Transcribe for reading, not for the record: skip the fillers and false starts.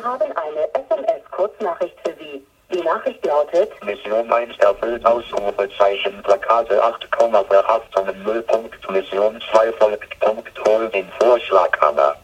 haben eine SMS-Kurznachricht für Sie. Die Nachricht lautet: Mission 1 erfüllt, Ausrufezeichen, Plakate 8, Verhaftungen 0. Mission 2 folgt, hol den Vorschlag, Anna.